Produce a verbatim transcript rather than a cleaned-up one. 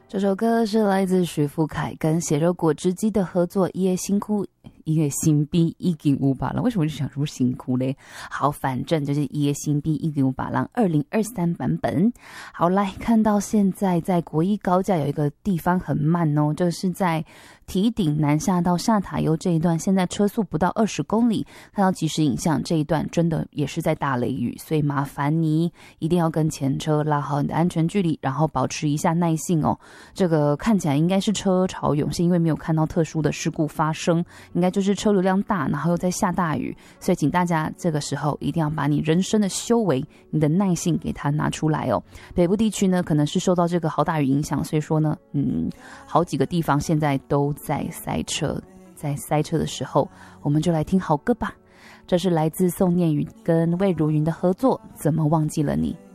这首歌是来自许富凯跟血肉果汁机的合作，也辛苦也新币一斤五百了。为什么我就想说辛苦嘞？好，反正就是也新币一斤五百了，二零二三版本。好，来看到现在在国一高架有一个地方很慢哦，这是在堤顶南下到下塔悠这一段，现在车速不到二十公里。看到即时影像，这一段真的也是在大雷雨，所以麻烦你一定要跟前车拉好你的安全距离，然后保持一下耐性哦。这个看起来应该是车潮涌现，因为没有看到特殊的事故发生，应该就是车流量大，然后又在下大雨，所以请大家这个时候一定要把你人生的修为、你的耐性给它拿出来哦。北部地区呢，可能是受到这个好大雨影响，所以说呢，嗯，好几个地方现在都在塞车。在塞车的时候，我们就来听好歌吧。这是来自宋念宇跟魏如云的合作，《怎么忘记了你》。